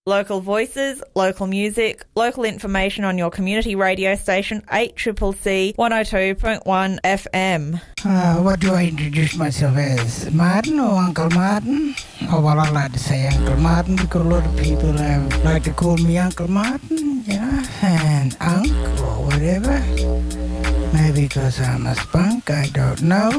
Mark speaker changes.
Speaker 1: Local voices, local music, local information on your community radio station, 8CCC 102.1 FM.
Speaker 2: What do I introduce myself as? Martin or Uncle Martin? Oh, well, I like to say Uncle Martin because a lot of people like to call me Uncle Martin, you know, and Unc or whatever. Maybe because I'm a spunk, I don't know.